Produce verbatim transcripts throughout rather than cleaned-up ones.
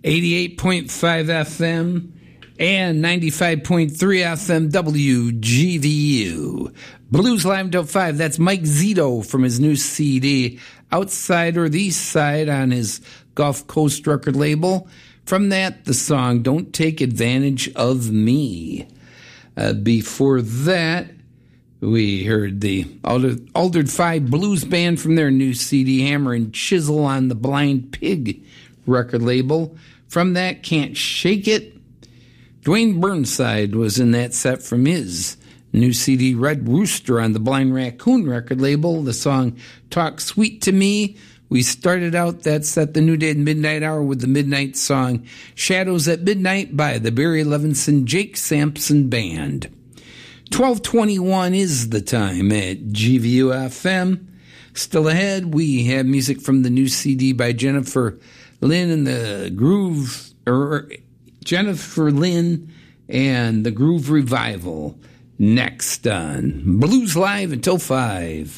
eighty-eight point five F M and ninety-five point three F M W G V U. Blues Live until five. That's Mike Zito from his new C D, Outside or the East Side, on his Gulf Coast record label. From that, the song Don't Take Advantage of Me. Uh, before that, we heard the Altered, Altered Five Blues Band from their new C D, Hammer and Chisel, on the Blind Pig record label. From that, Can't Shake It. Dwayne Burnside was in that set from his new C D, Red Rooster, on the Blind Raccoon record label. The song Talk Sweet to Me. We started out that set, the New Day at Midnight Hour, with the midnight song Shadows at Midnight by the Barry Levinson Jake Sampson Band. twelve twenty-one is the time at G V U F M. Still ahead, we have music from the new C D by Jennifer Lynn and the Groove, or Jennifer Lynn and the Groove Revival. Next on Blues Live until five.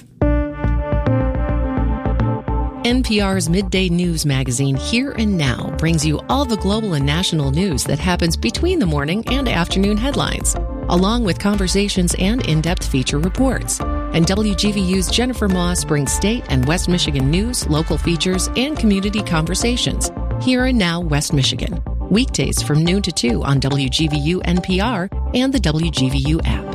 N P R's Midday News magazine, Here and Now, brings you all the global and national news that happens between the morning and afternoon headlines, along with conversations and in-depth feature reports. And W G V U's Jennifer Moss brings state and West Michigan news, local features, and community conversations. Here and Now, West Michigan. Weekdays from noon to two on W G V U N P R and the W G V U app.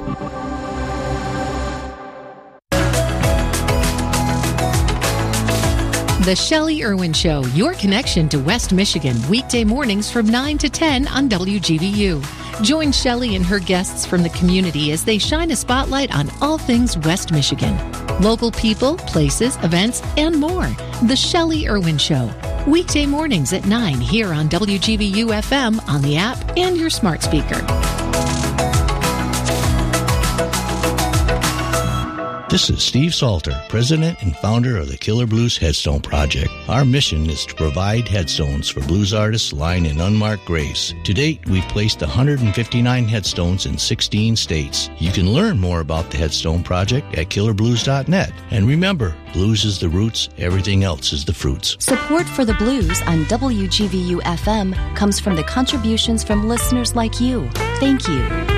The Shelley Irwin Show, your connection to West Michigan, weekday mornings from nine to ten on W G V U. Join Shelley and her guests from the community as they shine a spotlight on all things West Michigan. Local people, places, events, and more. The Shelley Irwin Show, weekday mornings at nine here on W G V U F M, on the app, and your smart speaker. This is Steve Salter, president and founder of the Killer Blues Headstone Project. Our mission is to provide headstones for blues artists lying in unmarked graves. To date, we've placed one hundred fifty-nine headstones in sixteen states. You can learn more about the Headstone Project at killer blues dot net. And remember, blues is the roots, everything else is the fruits. Support for the blues on W G V U F M comes from the contributions from listeners like you. Thank you.